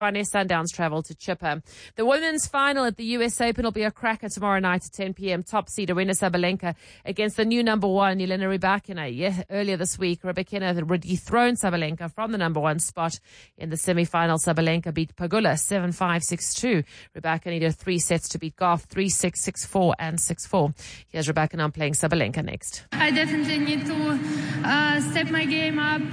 Finally, Sundowns travel to Chippa. The women's final at the US Open will be a cracker tomorrow night at 10 p.m. Top seed Aryna Sabalenka against the new number one, Jelena Rybakina. Earlier this week, Rybakina dethroned Sabalenka from the number one spot. In the semi-final, Sabalenka beat Pegula 7-5, 6-2. Rybakina needed 3 sets to beat Goff 3-6, 6-4, and 6-4. Here's Rybakina playing Sabalenka next. I definitely need to step my game up.